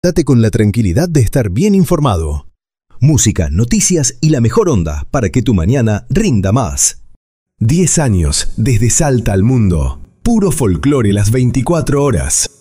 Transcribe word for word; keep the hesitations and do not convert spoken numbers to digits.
Date con la tranquilidad de estar bien informado. Música, noticias y la mejor onda para que tu mañana rinda más. diez años desde Salta al mundo. Puro folclore las veinticuatro horas.